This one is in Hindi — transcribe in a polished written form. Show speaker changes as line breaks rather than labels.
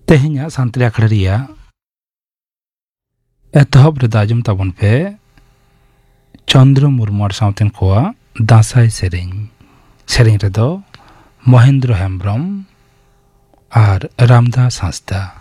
तेहैया सानताली आखड़ा रिया एतहब रे दाजम ताबन पे चंद्र मुर्मू सावतेन कोआ दासाई सेरें रेदो महेंद्र हेम्ब्रम और रामदास हांसदा।